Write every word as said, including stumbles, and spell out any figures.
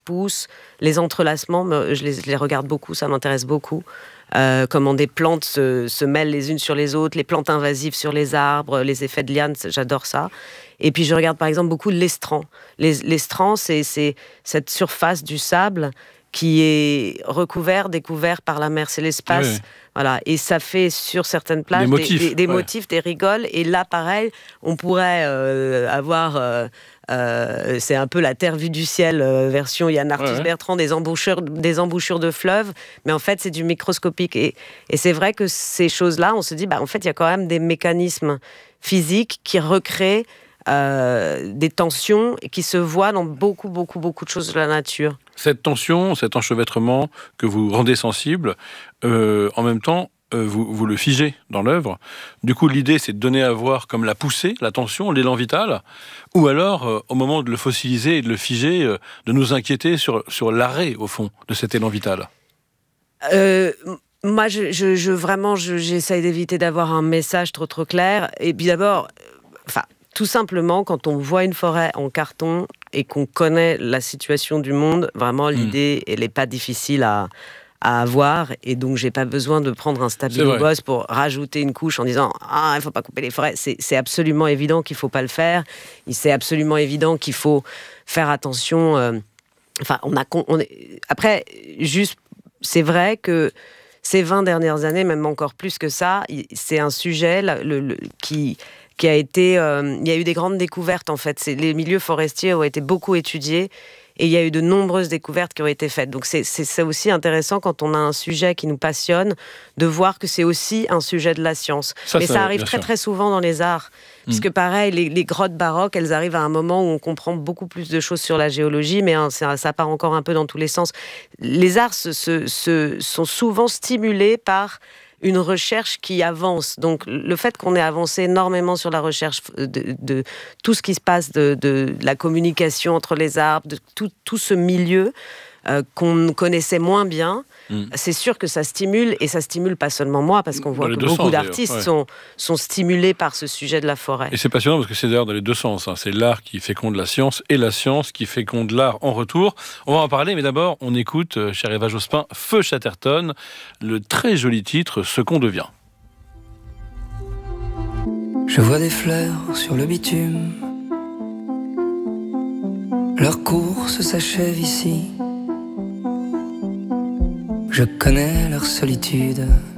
poussent, les entrelacements, je les, je les regarde beaucoup, ça m'intéresse beaucoup. Euh, comment des plantes se, se mêlent les unes sur les autres, les plantes invasives sur les arbres, les effets de lianes, j'adore ça. Et puis je regarde par exemple beaucoup l'estran. Les, l'estran, c'est, c'est cette surface du sable qui est recouvert, découvert par la mer, c'est l'espace. Oui, oui. Voilà. Et ça fait sur certaines plages des motifs, des, des, des, ouais. motifs, des rigoles. Et là, pareil, on pourrait euh, avoir... Euh, euh, c'est un peu la terre vue du ciel, euh, version Yann Arthus ouais, ouais. Bertrand, des embouchures, des embouchures de fleuves. Mais en fait, c'est du microscopique. Et, et c'est vrai que ces choses-là, on se dit, bah, en fait, il y a quand même des mécanismes physiques qui recréent Euh, des tensions qui se voient dans beaucoup, beaucoup, beaucoup de choses de la nature. Cette tension, cet enchevêtrement que vous rendez sensible, euh, en même temps, euh, vous, vous le figez dans l'œuvre. Du coup, l'idée, c'est de donner à voir comme la poussée, la tension, l'élan vital, ou alors, euh, au moment de le fossiliser et de le figer, euh, de nous inquiéter sur, sur l'arrêt, au fond, de cet élan vital. Euh... Moi, je, je, je, vraiment, je, j'essaye d'éviter d'avoir un message trop, trop clair. Et puis d'abord, enfin, tout simplement, quand on voit une forêt en carton et qu'on connaît la situation du monde, vraiment, l'idée, mmh. elle n'est pas difficile à, à avoir. Et donc, je n'ai pas besoin de prendre un stabilo-boss pour rajouter une couche en disant « Ah, il ne faut pas couper les forêts ». C'est, c'est absolument évident qu'il ne faut pas le faire. C'est absolument évident qu'il faut faire attention. Euh, enfin, on a... On est, après, juste, c'est vrai que ces vingt dernières années, même encore plus que ça, c'est un sujet le, le, qui... qui a été, euh, il y a eu des grandes découvertes en fait. C'est, les milieux forestiers ont été beaucoup étudiés et il y a eu de nombreuses découvertes qui ont été faites. Donc c'est, c'est, c'est aussi intéressant quand on a un sujet qui nous passionne de voir que c'est aussi un sujet de la science. Ça, Mais ça, ça arrive très sûr. très souvent dans les arts. Mmh. Puisque pareil, les, les grottes baroques, elles arrivent à un moment où on comprend beaucoup plus de choses sur la géologie, mais hein, ça, ça part encore un peu dans tous les sens. Les arts se, se, se, sont souvent stimulés par une recherche qui avance. Donc, le fait qu'on ait avancé énormément sur la recherche de, de tout ce qui se passe, de, de la communication entre les arbres, de tout, tout ce milieu euh, qu'on connaissait moins bien, mmh. c'est sûr que ça stimule, et ça stimule pas seulement moi, parce qu'on voit que beaucoup sens, d'artistes ouais. sont, sont stimulés par ce sujet de la forêt. Et c'est passionnant parce que c'est d'ailleurs dans les deux sens. Hein. C'est l'art qui féconde la science et la science qui féconde l'art en retour. On va en parler, mais d'abord, on écoute, chère Eva Jospin, Feu Chatterton, le très joli titre « Ce qu'on devient ». Je vois des fleurs sur le bitume. Leur course s'achève ici. Je connais leur solitude.